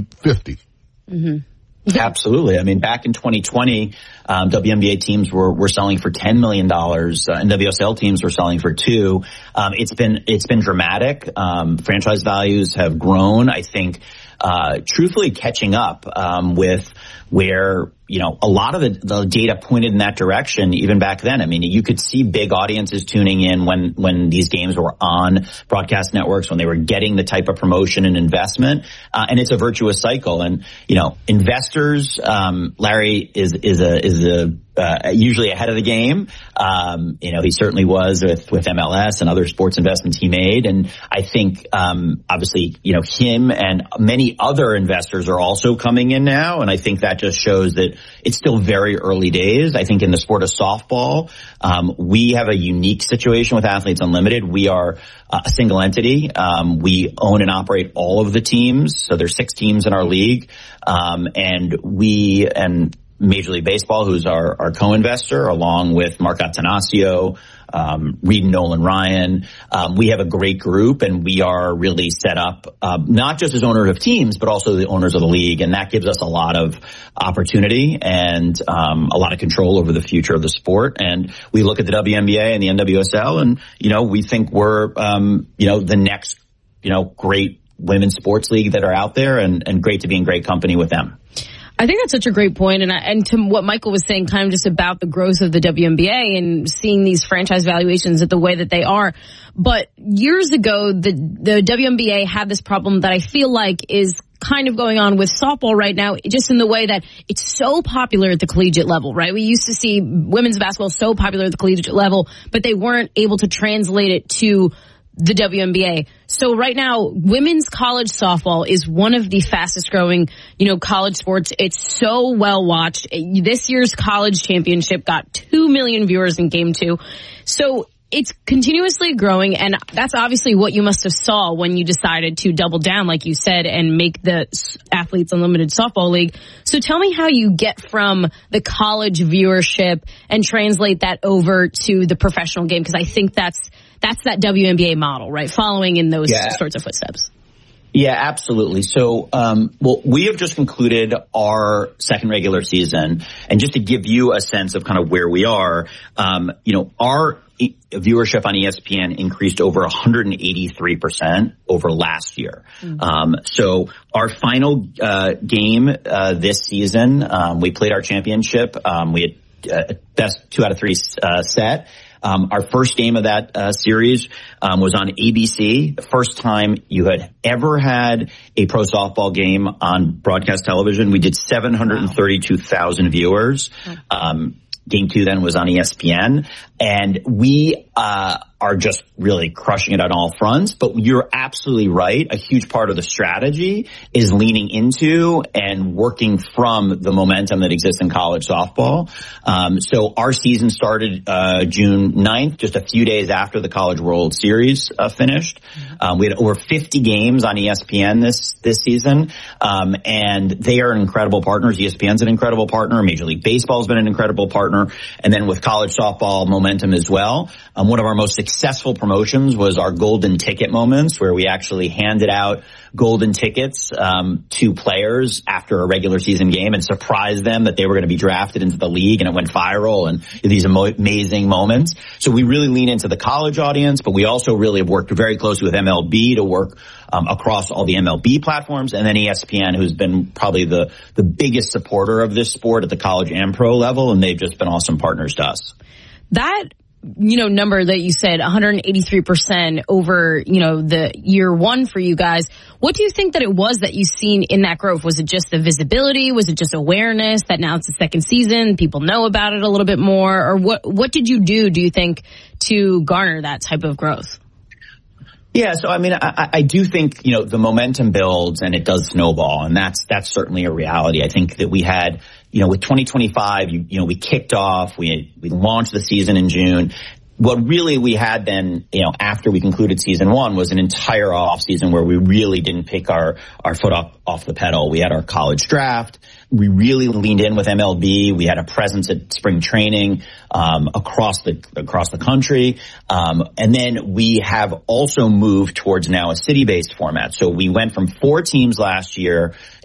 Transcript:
50. Mm-hmm. Absolutely. I mean, back in 2020, WNBA teams were selling for $10 million, and WSL teams were selling for $2 million. It's been dramatic. Franchise values have grown. I think, truthfully catching up, with where, a lot of the data pointed in that direction even back then. I mean, you could see big audiences tuning in when these games were on broadcast networks, when they were getting the type of promotion and investment. And it's a virtuous cycle. And, investors, Larry is usually ahead of the game. He certainly was with MLS and other sports investments he made. And I think, obviously, him and many other investors are also coming in now. And I think that just shows that it's still very early days. I think in the sport of softball, we have a unique situation with Athletes Unlimited. We are a single entity. We own and operate all of the teams. So there's 6 teams in our league. And Major League Baseball, who's our co-investor, along with Mark Attanasio, Reed and Nolan Ryan. We have a great group, and we are really set up, not just as owners of teams, but also the owners of the league. And that gives us a lot of opportunity and a lot of control over the future of the sport. And we look at the WNBA and the NWSL, and, we think we're, the next, great women's sports league that are out there, and great to be in great company with them. I think that's such a great point. And to what Michael was saying, kind of just about the growth of the WNBA and seeing these franchise valuations at the way that they are. But years ago, the WNBA had this problem that I feel like is kind of going on with softball right now, just in the way that it's so popular at the collegiate level, right? We used to see women's basketball so popular at the collegiate level, but they weren't able to translate it to the WNBA. So right now, women's college softball is one of the fastest growing, college sports. It's so well watched. This year's college championship got 2 million viewers in game 2. So it's continuously growing, and that's obviously what you must have saw when you decided to double down, like you said, and make the Athletes Unlimited Softball League. So tell me how you get from the college viewership and translate that over to the professional game, because I think that's that WNBA model, right? Following in those sorts of footsteps. Yeah, absolutely. So, we have just concluded our second regular season, and just to give you a sense of kind of where we are, our viewership on ESPN increased over 183% over last year. So our final game this season, we played our championship. We had best 2 out of 3 set. Our first game of that series was on ABC. The first time you had ever had a pro softball game on broadcast television. We did 732,000 viewers. Game 2 then was on ESPN, and we are just really crushing it on all fronts. But you're absolutely right. A huge part of the strategy is leaning into and working from the momentum that exists in college softball. So our season started June 9th, just a few days after the College World Series finished. We had over 50 games on ESPN this season, and they are incredible partners. ESPN's an incredible partner. Major League Baseball has been an incredible partner, and then with college softball momentum as well. One of our most successful promotions was our golden ticket moments, where we actually handed out golden tickets to players after a regular season game and surprised them that they were going to be drafted into the league, and it went viral, and these amazing moments. So we really lean into the college audience, but we also really have worked very closely with MLB to work across all the MLB platforms, and then ESPN, who's been probably the biggest supporter of this sport at the college and pro level, and they've just been awesome partners to us. That number that you said, 183% over, the year one for you guys. What do you think that it was that you seen in that growth? Was it just the visibility? Was it just awareness that now it's the second season, people know about it a little bit more? Or what did you do you think, to garner that type of growth? Yeah, so I mean, I do think, the momentum builds and it does snowball, and that's certainly a reality. I think that we had, with 2025, we kicked off, we launched the season in June. What really we had then, after we concluded season 1 was an entire off season where we really didn't pick our foot off the pedal. We had our college draft. We really leaned in with MLB. We had a presence at spring training across the country, and then we have also moved towards now a city-based format. So we went from 4 teams last year